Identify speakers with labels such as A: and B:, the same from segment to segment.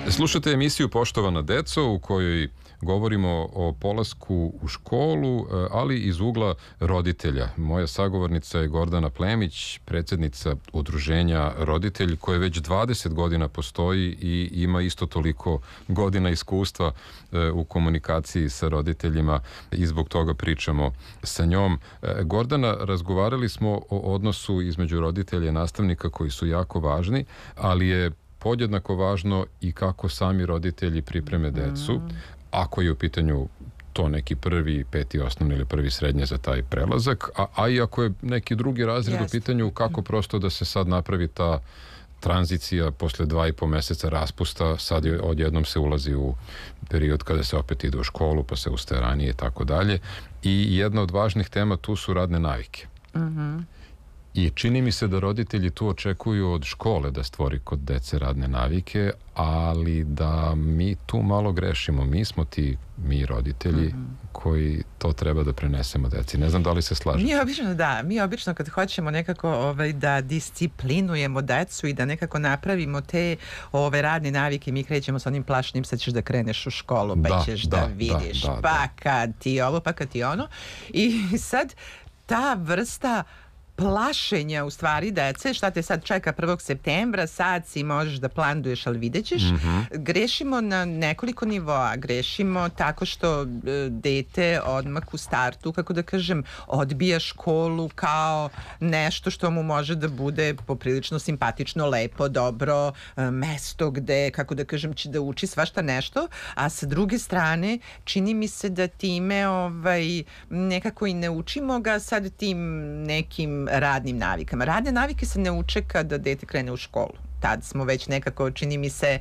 A: Slušate emisiju Poštovana deco u kojoj govorimo o polasku u školu, ali iz ugla roditelja. Moja sagovornica je Gordana Plemić, predsjednica udruženja Roditelj, koje već 20 godina postoji i ima isto toliko godina iskustva u komunikaciji sa roditeljima i zbog toga pričamo sa njom. Gordana, razgovarali smo o odnosu između roditelja i nastavnika koji su jako važni, ali je podjednako važno i kako sami roditelji pripreme decu, ako je u pitanju to neki prvi, peti osnovni ili prvi srednje za taj prelazak, a i ako je neki drugi razred u pitanju, kako prosto da se sad napravi ta tranzicija posle 2,5 meseca raspusta, sad odjednom se ulazi u period kada se opet ide u školu, pa se ustaje ranije i tako dalje. I jedna od važnih tema tu su radne navike. I čini mi se da roditelji tu očekuju od škole da stvori kod dece radne navike, ali da mi tu malo grešimo. Mi smo mi roditelji koji to treba da prenesemo deci. Ne znam da li se slažete.
B: Mi obično kad hoćemo nekako da disciplinujemo decu i da nekako napravimo te radne navike, mi krećemo sa onim plašnim, sad ćeš da kreneš u školu, pa ćeš da vidiš, pa kad ti ovo, pa kad ti ono. I sad ta vrsta plašenja u stvari dece, šta te sad čeka 1. septembra, sad si možeš da planduješ, ali vidjet ćeš. Grešimo na nekoliko nivoa. Grešimo tako što dete odmah u startu, kako da kažem, odbija školu kao nešto što mu može da bude poprilično simpatično, lepo, dobro, mesto gde, kako da kažem, će da uči svašta nešto, a sa druge strane čini mi se da time nekako i ne učimo ga sad tim nekim radnim navikama. Radne navike se ne uče kada dete krene u školu. Tad smo već nekako, čini mi se,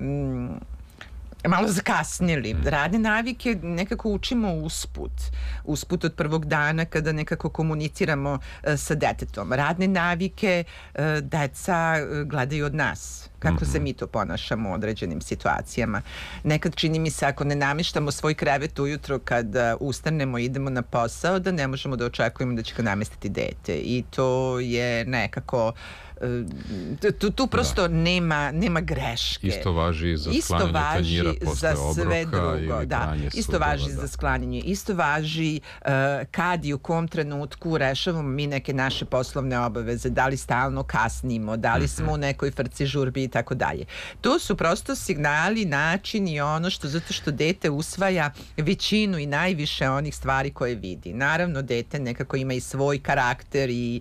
B: malo zakasnili. Radne navike nekako učimo usput od prvog dana kada nekako komuniciramo sa detetom. Radne navike deca gledaju od nas, kako se mi to ponašamo u određenim situacijama. Nekad čini mi se, ako ne namještamo svoj krevet ujutro kada ustanemo i idemo na posao, da ne možemo da očekujemo da će ga namestiti dete. I to je nekako tu prosto nema greške.
A: Isto važi za sklanjanje tanjira posle obroka ili pranje sudova.
B: Isto važi za sklanjanje. Isto važi kad i u kom trenutku rešavamo mi neke naše poslovne obaveze, da li stalno kasnimo, da li smo u nekoj frci, žurbi i tako dalje. To su prosto signali, način i ono zato što dete usvaja većinu i najviše onih stvari koje vidi. Naravno, dete nekako ima i svoj karakter i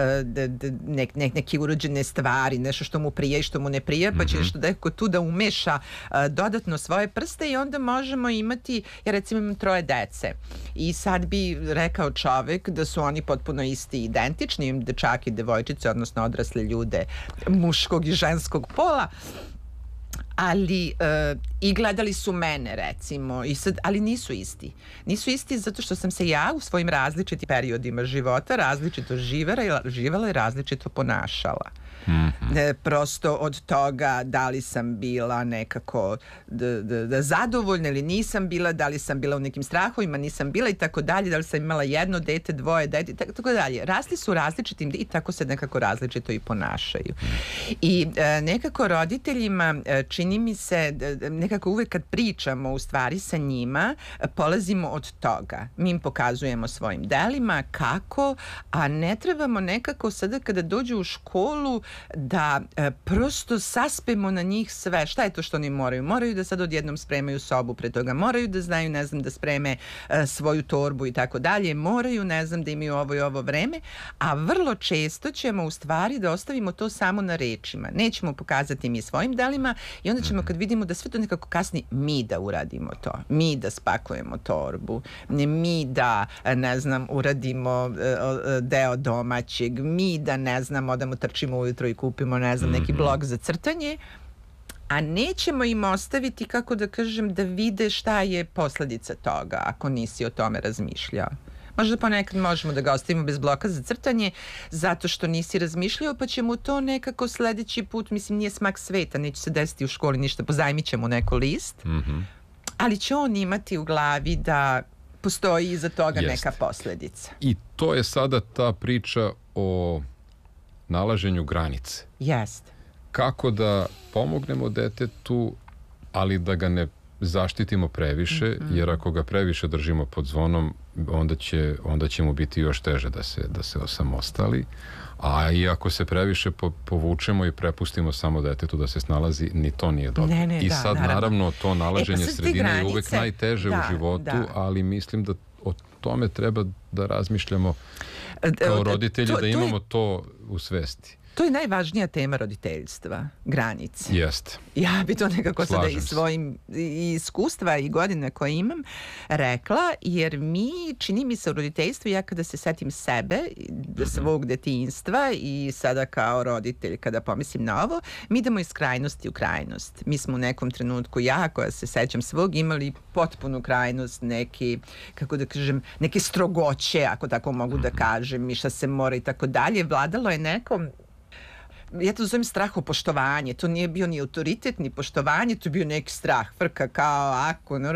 B: neki urođene stvari, nešto što mu prija i što mu ne prija, pa će nešto neko tu da umeša dodatno svoje prste i onda možemo imati, ja recimo imam 3 dece i sad bi rekao čovek da su oni potpuno isti, identični, imam dečake i devojčice, odnosno odrasle ljude muškog i ženskog pola, ali i gledali su mene recimo i sad, ali nisu isti zato što sam se ja u svojim različitim periodima života različito živela i različito ponašala. Prosto od toga da li sam bila nekako zadovoljna ili nisam bila, da li sam bila u nekim strahovima, nisam bila i tako dalje, da li sam imala 1 dete, 2 dete i tako dalje. Rasli su različitim i tako se nekako različito i ponašaju. I nekako roditeljima čini mi se, nekako uvek kad pričamo u stvari sa njima, polazimo od toga. Mi im pokazujemo svojim delima kako, a ne trebamo nekako sada kada dođu u školu da prosto saspemo na njih sve. Šta je to što oni moraju? Moraju da sad odjednom spremaju sobu pre toga, moraju da znaju, ne znam, da spreme svoju torbu i tako dalje, moraju, ne znam, da imaju ovo i ovo vreme, a vrlo često ćemo u stvari da ostavimo to samo na rečima. Nećemo pokazati mi svojim delima i onda ćemo kad vidimo da sve to nekako kasni, mi da uradimo to, mi da spakujemo torbu, mi da, ne znam, uradimo deo domaćeg, mi da, ne znam, odamo trčimo ujutro i kupimo, ne znam, neki blok za crtanje, a nećemo im ostaviti, kako da kažem, da vide šta je posledica toga ako nisi o tome razmišljao. Možda ponekad možemo da ga ostavimo bez bloka za crtanje zato što nisi razmišljao, pa ćemo to nekako sledeći put, mislim, nije smak sveta, neće se desiti u školi ništa, pozajmit ćemo neko list, ali će on imati u glavi da postoji iza toga neka posledica.
A: I to je sada ta priča o nalaženju granice.
B: Jeste.
A: Kako da pomognemo detetu ali da ga ne zaštitimo previše, jer ako ga previše držimo pod zvonom, onda će mu biti još teže da se osamostali. A i ako se previše povučemo i prepustimo samo detetu da se snalazi, ni to nije dobro. I sad, naravno, to nalaženje sredine je uvek najteže u životu, ali mislim da o tome treba da razmišljamo kao roditelji, da imamo to u svesti.
B: To je najvažnija tema roditeljstva, granice.
A: Jeste.
B: Ja bi to nekako sada i svojim iskustva i godine koje imam rekla, jer čini mi se u roditeljstvu, ja kada se setim sebe, svog detinjstva i sada kao roditelj kada pomislim na ovo, mi idemo iz krajnosti u krajnost. Mi smo u nekom trenutku, ja koja se sećam svog, imali potpunu krajnost, neke strogoće, ako tako mogu da kažem, i šta se mora i tako dalje. Vladalo je nekom, ja to zovem strahopoštovanje, to nije bio ni autoritet, ni poštovanje, to je bio neki strah, frka kao ako